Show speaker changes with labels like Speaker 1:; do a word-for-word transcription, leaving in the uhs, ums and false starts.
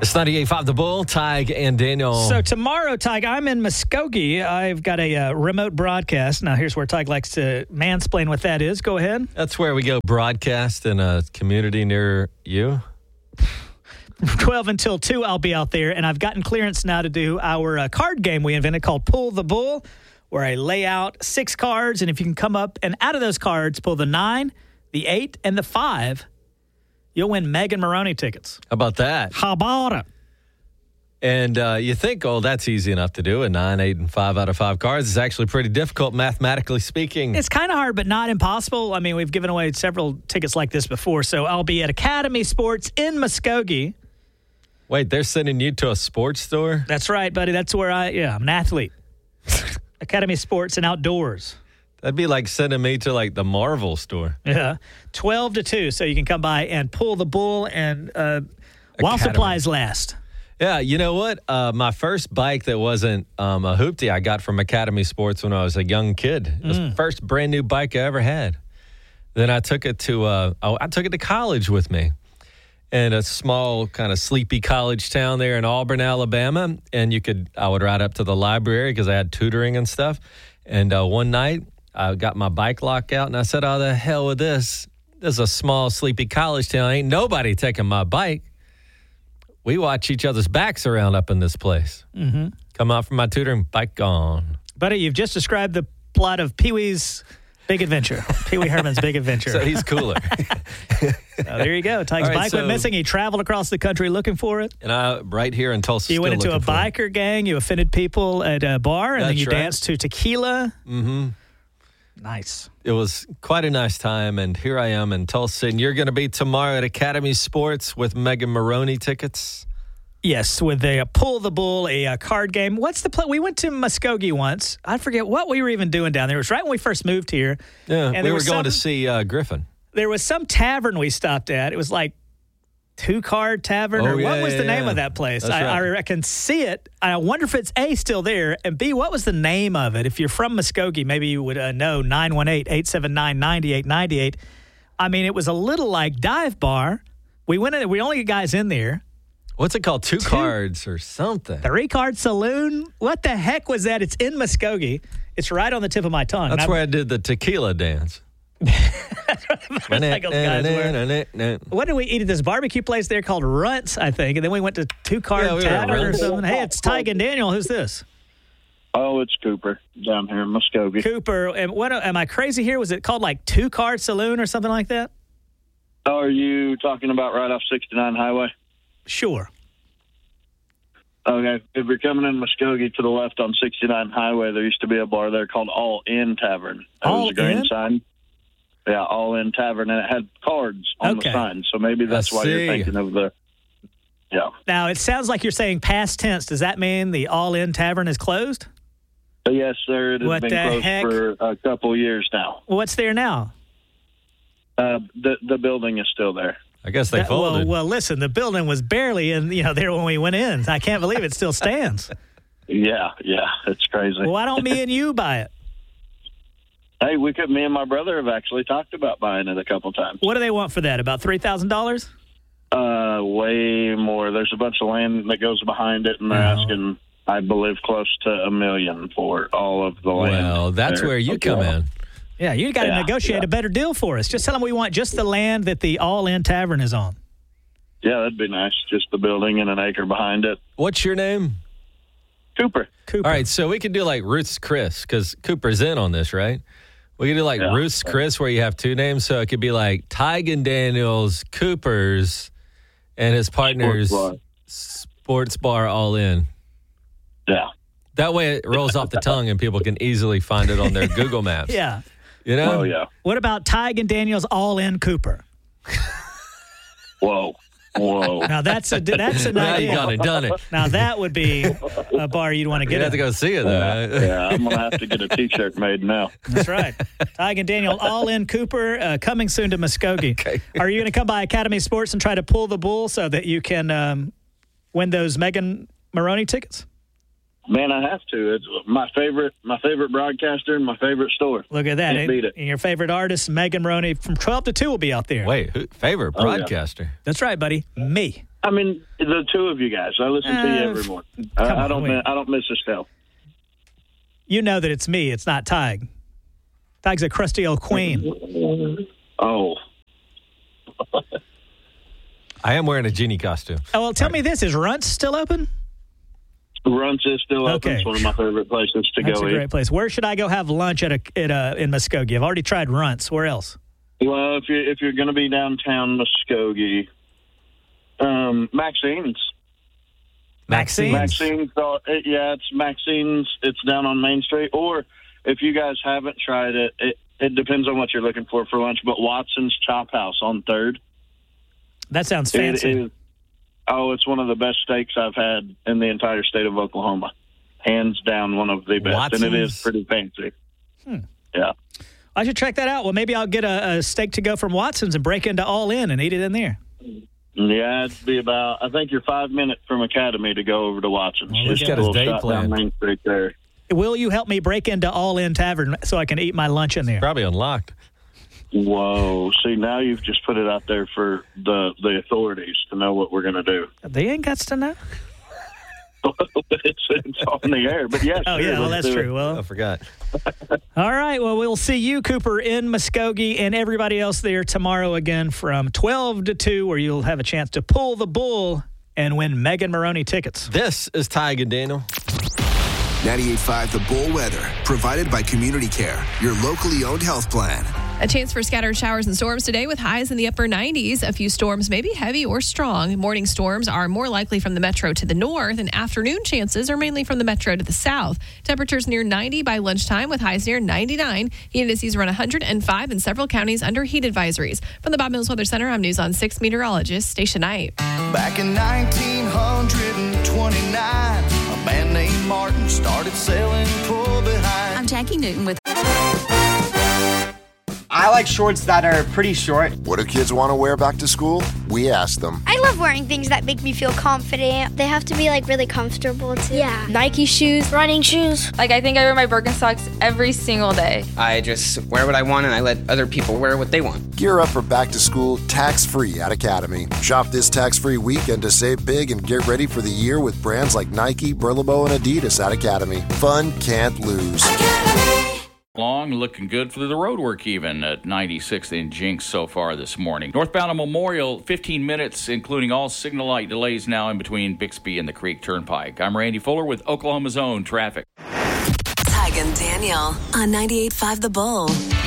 Speaker 1: It's ninety-eight point five The Bull, Tig and Daniel.
Speaker 2: So tomorrow, Tig, I'm in Muskogee. I've got a uh, remote broadcast. Now, here's where Tig likes to mansplain what that is. Go ahead.
Speaker 1: That's where we go broadcast in a community near you.
Speaker 2: twelve until two, I'll be out there. And I've gotten clearance now to do our uh, card game we invented called Pull the Bull, where I lay out six cards. And if you can come up and out of those cards, pull the nine, the eight, and the five, you'll win Megan Maroney tickets.
Speaker 1: How about that?
Speaker 2: How about it?
Speaker 1: And uh, you think, oh, that's easy enough to do. A nine, eight, and five out of five cards is actually pretty difficult, mathematically speaking.
Speaker 2: It's kind of hard, but not impossible. I mean, we've given away several tickets like this before. So I'll be at Academy Sports in Muskogee.
Speaker 1: Wait, they're sending you to a sports store?
Speaker 2: That's right, buddy. That's where I, yeah, I'm an athlete. Academy Sports and Outdoors.
Speaker 1: That'd be like sending me to like the Marvel store.
Speaker 2: Yeah. twelve to two, so you can come by and pull the bull and uh, while
Speaker 1: Academy.
Speaker 2: supplies last.
Speaker 1: Yeah, you know what? Uh, my first bike that wasn't um, a hoopty I got from Academy Sports when I was a young kid. It was
Speaker 2: Mm.
Speaker 1: the first brand new bike I ever had. Then I took it to uh, oh, I took it to college with me in a small kind of sleepy college town there in Auburn, Alabama. And you could I would ride up to the library because I had tutoring and stuff. And uh, one night I got my bike lock out and I said, "Oh, the hell with this! This is a small sleepy college town. Ain't nobody taking my bike." We watch each other's backs around up in this place.
Speaker 2: Mm-hmm.
Speaker 1: Come out from my tutoring, bike gone.
Speaker 2: Buddy, you've just described the plot of Pee-wee's Big Adventure. Pee-wee Herman's Big Adventure.
Speaker 1: So he's cooler.
Speaker 2: Oh, there you go. Tig's
Speaker 1: All right,
Speaker 2: bike
Speaker 1: so-
Speaker 2: went missing. He traveled across the country looking for it.
Speaker 1: And I, right here in Tulsa,
Speaker 2: You
Speaker 1: still
Speaker 2: went into a
Speaker 1: looking for it.
Speaker 2: biker gang. You offended people at a bar, and then
Speaker 1: That's
Speaker 2: you
Speaker 1: right.
Speaker 2: danced to tequila.
Speaker 1: Mm-hmm.
Speaker 2: Nice.
Speaker 1: It was quite a nice time, and here I am in Tulsa, and you're going to be tomorrow at Academy Sports with Megan Maroney tickets.
Speaker 2: Yes, with a uh, Pull the Bull, a uh, card game. What's the play? We went to Muskogee once. I forget what we were even doing down there. It was right when we first moved here.
Speaker 1: Yeah,
Speaker 2: And
Speaker 1: we
Speaker 2: there
Speaker 1: were
Speaker 2: was
Speaker 1: going to
Speaker 2: some-
Speaker 1: see uh, Griffin.
Speaker 2: There was some tavern we stopped at. It was like Two Card Tavern,
Speaker 1: Oh,
Speaker 2: or
Speaker 1: yeah,
Speaker 2: what was
Speaker 1: yeah,
Speaker 2: the name
Speaker 1: yeah.
Speaker 2: of that place?
Speaker 1: That's
Speaker 2: I,
Speaker 1: right.
Speaker 2: I can see it. I wonder if it's A, still there, and B, what was the name of it? If you're from Muskogee, maybe you would uh, know. nine one eight, eight seven nine, nine eight nine eight. I mean, it was a little like Dive Bar. We went in, we only got guys in there.
Speaker 1: What's it called? Two,
Speaker 2: Two-
Speaker 1: cards or something.
Speaker 2: Three Card Saloon? What the heck was that? It's in Muskogee. It's right on the tip of my tongue.
Speaker 1: That's
Speaker 2: And
Speaker 1: where I did the tequila dance.
Speaker 2: motorcycle guys were. What did we eat at this barbecue place there called Runts, I think? And then we went to Two Card
Speaker 1: Yeah, we were at
Speaker 2: Tavern or
Speaker 1: Runts.
Speaker 2: something. Hey, it's Tig and Daniel. Who's this?
Speaker 3: Oh, it's Cooper down here in Muskogee.
Speaker 2: Cooper. And what am I crazy here? Was it called like Two Card Saloon or something like that?
Speaker 3: Are you talking about right off sixty-nine Highway?
Speaker 2: Sure.
Speaker 3: Okay. If you're coming in Muskogee to the left on sixty-nine Highway, there used to be a bar there called All In Tavern. That
Speaker 2: All
Speaker 3: was a green
Speaker 2: In?
Speaker 3: sign. Yeah, All In Tavern, and it had cards on
Speaker 2: Okay.
Speaker 3: the sign. So maybe that's
Speaker 1: I
Speaker 3: why you're
Speaker 1: see.
Speaker 3: thinking of the. Yeah.
Speaker 2: Now, it sounds like you're saying past tense. Does that mean the All In Tavern is closed?
Speaker 3: But yes, sir. It has
Speaker 2: What
Speaker 3: been
Speaker 2: the
Speaker 3: closed
Speaker 2: heck?
Speaker 3: for a couple years now.
Speaker 2: What's there now?
Speaker 3: Uh, the the building is still there.
Speaker 1: I guess they
Speaker 2: That- well,
Speaker 1: folded.
Speaker 2: well, listen, the building was barely in, you know, there when we went in. I can't believe it still stands.
Speaker 3: Yeah, yeah, it's crazy.
Speaker 2: Well, why don't me and you buy it?
Speaker 3: Hey, we could. Me and my brother have actually talked about buying it a couple times.
Speaker 2: What do they want for that? About three thousand dollars?
Speaker 3: Uh, way more. There's a bunch of land that goes behind it, and they're
Speaker 2: Oh.
Speaker 3: asking, I believe, close to a million for all of the land.
Speaker 1: Well, that's
Speaker 3: there
Speaker 1: where you
Speaker 3: as
Speaker 1: come
Speaker 3: well.
Speaker 1: in.
Speaker 2: Yeah, you got to
Speaker 3: Yeah,
Speaker 2: negotiate
Speaker 3: yeah.
Speaker 2: a better deal for us. Just tell them we want just the land that the All In Tavern is on.
Speaker 3: Yeah, that'd be nice. Just the building and an acre behind it.
Speaker 1: What's your name?
Speaker 3: Cooper.
Speaker 2: Cooper.
Speaker 1: All right, so we could do like Ruth's Chris because Cooper's in on this, right? We could do like
Speaker 3: Yeah.
Speaker 1: Ruth's Chris where you have two names. So it could be like Tig and Daniels, Cooper's, and his partners,
Speaker 3: Sports
Speaker 1: Sports Bar All In.
Speaker 3: Yeah.
Speaker 1: That way it rolls off the tongue and people can easily find it on their Google Maps.
Speaker 2: Yeah.
Speaker 1: You know?
Speaker 3: Oh, yeah.
Speaker 2: What about Tig and Daniel's All In Cooper?
Speaker 3: Whoa. Whoa.
Speaker 2: Now that's a that's an
Speaker 1: Now you
Speaker 2: idea.
Speaker 1: gone and done it.
Speaker 2: Now that would be a bar you'd want to
Speaker 1: You'd
Speaker 2: get
Speaker 1: have to
Speaker 2: in.
Speaker 1: go see it, though. right?
Speaker 3: Yeah, I'm going to have to get a T-shirt made now.
Speaker 2: That's right. Tig and Daniel All In Cooper uh, coming soon to Muskogee.
Speaker 1: Okay.
Speaker 2: Are you going to come by Academy Sports and try to pull the bull so that you can um, win those Megan Maroney tickets?
Speaker 3: Man, I have to. It's my favorite, my favorite broadcaster and my favorite store.
Speaker 2: Look at that.
Speaker 3: Can't beat it.
Speaker 2: And your favorite artist, Megan Maroney, from twelve to two will be out there.
Speaker 1: Wait, who, favorite
Speaker 3: Oh, yeah.
Speaker 1: broadcaster?
Speaker 2: That's right, buddy. Me.
Speaker 3: I mean, the two of you guys. I listen to you every morning. I, I don't.
Speaker 2: on,
Speaker 3: I don't miss a show.
Speaker 2: You know that it's me. It's not Tig. Tig's a crusty old queen.
Speaker 3: Oh.
Speaker 1: I am wearing a genie costume.
Speaker 2: Oh, well, tell me this. Is Runts still open?
Speaker 3: Runts is still open.
Speaker 2: Okay.
Speaker 3: It's one of my favorite places to
Speaker 2: That's
Speaker 3: go
Speaker 2: a
Speaker 3: eat.
Speaker 2: great place. Where should I go have lunch at a, at a, in Muskogee? I've already tried Runts. Where else?
Speaker 3: Well, if you're, if you're going to be downtown Muskogee, um, Maxine's.
Speaker 2: Maxine's?
Speaker 3: Maxine's, uh, it, yeah, it's Maxine's. It's down on Main Street. Or if you guys haven't tried it, it, it depends on what you're looking for for lunch, but Watson's Chop House on third.
Speaker 2: That sounds fancy.
Speaker 3: It is, oh, it's one of the best steaks I've had in the entire state of Oklahoma. Hands down, one of the best.
Speaker 1: Watson's?
Speaker 3: And it is pretty fancy.
Speaker 2: Hmm.
Speaker 3: Yeah.
Speaker 2: I should check that out. Well, maybe I'll get a, a steak to go from Watson's and break into All In and eat it in there.
Speaker 3: Yeah, it'd be about, I think you're five minutes from Academy to go over to Watson's.
Speaker 1: Well, he's
Speaker 3: Just
Speaker 1: got
Speaker 3: a
Speaker 1: his
Speaker 3: little
Speaker 1: day
Speaker 3: shot
Speaker 1: planned.
Speaker 3: down Main Street there.
Speaker 2: Will you help me break into All In Tavern so I can eat my lunch in there?
Speaker 1: Probably unlocked.
Speaker 3: Whoa. See, now you've just put it out there for the, the authorities to know what we're going to do.
Speaker 2: They ain't got to know.
Speaker 3: it's, it's on the air, but yes.
Speaker 2: Oh,
Speaker 3: sure,
Speaker 2: yeah, well,
Speaker 3: let's
Speaker 2: that's
Speaker 3: do it.
Speaker 2: true. Well,
Speaker 1: I forgot.
Speaker 2: all right. Well, we'll see you, Cooper, in Muskogee and everybody else there tomorrow again from twelve to two, where you'll have a chance to pull the bull and win Megan Maroney tickets.
Speaker 1: This is Tig and Daniel.
Speaker 4: ninety-eight point five The Bull weather, provided by Community Care, your locally owned health plan.
Speaker 5: A chance for scattered showers and storms today with highs in the upper nineties. A few storms may be heavy or strong. Morning storms are more likely from the metro to the north, and afternoon chances are mainly from the metro to the south. Temperatures near ninety by lunchtime with highs near ninety-nine. Heat indices run one hundred five in several counties under heat advisories. From the Bob Mills Weather Center, I'm News on six meteorologist Stacia Knight.
Speaker 6: Back in nineteen twenty-nine, a band named Martin started selling pull behind.
Speaker 7: I'm Jackie Newton with...
Speaker 8: I like shorts that are pretty short.
Speaker 9: What do kids want to wear back to school? We asked them.
Speaker 10: I love wearing things that make me feel confident. They have to be like really comfortable too. Yeah. Nike shoes, running shoes.
Speaker 11: Like I think I wear my Birkenstocks every single day.
Speaker 8: I just wear what I want and I let other people wear what they want.
Speaker 9: Gear up for back to school tax-free at Academy. Shop this tax-free weekend to save big and get ready for the year with brands like Nike, Burlebo, and Adidas at Academy. Fun can't lose.
Speaker 10: Academy.
Speaker 12: Long, looking good for the road work even at ninety-sixth in Jinx so far this morning. Northbound on Memorial, fifteen minutes, including all signal light delays now in between Bixby and the Creek Turnpike. I'm Randy Fuller with Oklahoma's Own Traffic.
Speaker 7: Tig and Daniel on ninety-eight point five The Bull.